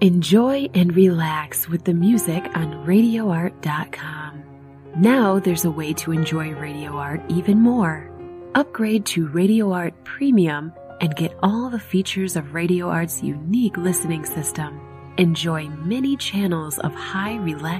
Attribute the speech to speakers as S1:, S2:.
S1: Enjoy and relax with the music on RadioArt.com. Now there's a way to enjoy Radio Art even more. Upgrade to Radio Art Premium and get all the features of Radio Art's unique listening system. Enjoy many channels of high relaxation